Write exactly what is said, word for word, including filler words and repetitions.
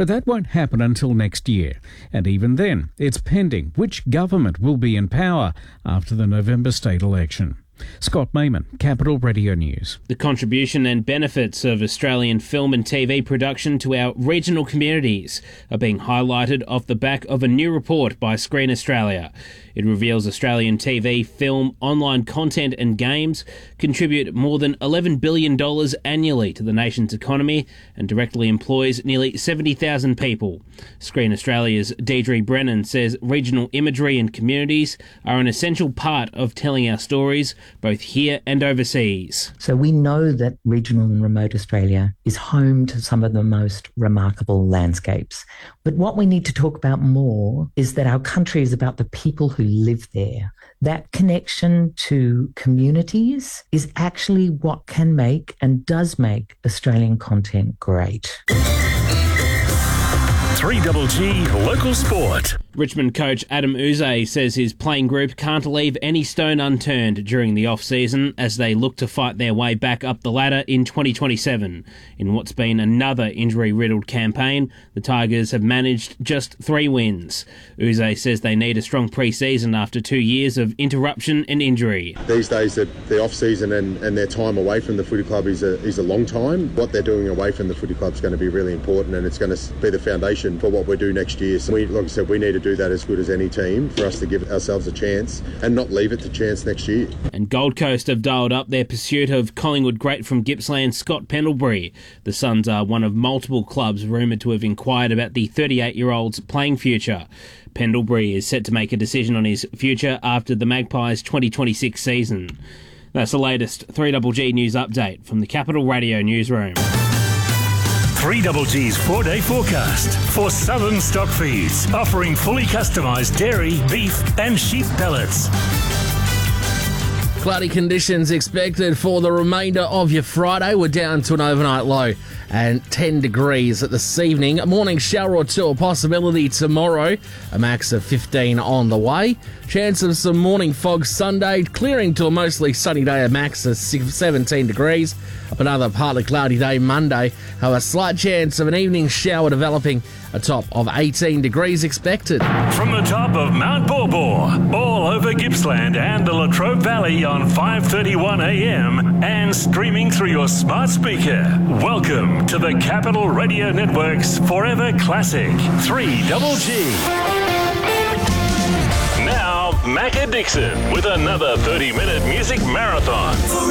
But that won't happen until next year. And even then, it's pending which government will be in power after the November state election. Scott Mayman, Capital Radio News. The contribution and benefits of Australian film and T V production to our regional communities are being highlighted off the back of a new report by Screen Australia. It reveals Australian T V, film, online content and games contribute more than eleven billion dollars annually to the nation's economy and directly employs nearly seventy thousand people. Screen Australia's Deidre Brennan says regional imagery and communities are an essential part of telling our stories, both here and overseas. So we know that regional and remote Australia is home to some of the most remarkable landscapes. But what we need to talk about more is that our country is about the people who live there. That connection to communities is actually what can make and does make Australian content great. three G G Local Sport. Richmond coach Adam Yze says his playing group can't leave any stone unturned during the off-season as they look to fight their way back up the ladder in twenty twenty-seven. In what's been another injury-riddled campaign, the Tigers have managed just three wins. Yze says they need a strong pre-season after two years of interruption and injury. These days, the, the off-season and, and their time away from the footy club is a, is a long time. What they're doing away from the footy club is going to be really important, and it's going to be the foundation for what we do next year. So we, like I said, we need to do that as good as any team for us to give ourselves a chance and not leave it to chance next year. And Gold Coast have dialed up their pursuit of Collingwood great from Gippsland Scott Pendlebury. The Suns are one of multiple clubs rumoured to have inquired about the thirty-eight-year-old's playing future. Pendlebury is set to make a decision on his future after the Magpies' twenty twenty-six season. That's the latest three G G news update from the Capital Radio newsroom. three G G's four-day forecast for Southern Stock Feeds, offering fully customised dairy, beef and sheep pellets. Cloudy conditions expected for the remainder of your Friday. We're down to an overnight low and ten degrees this evening. A morning shower or two, a possibility tomorrow. A max of fifteen on the way. Chance of some morning fog Sunday, clearing to a mostly sunny day, a max of seventeen degrees. Up another partly cloudy day Monday. Have a slight chance of an evening shower developing, a top of eighteen degrees expected. From the top of Mount Baw Baw, all over Gippsland and the Latrobe Valley on five thirty-one a m and streaming through your smart speaker. Welcome to the Capital Radio Network's Forever Classic three G G. Now, Macca Dixon with another thirty-minute music marathon.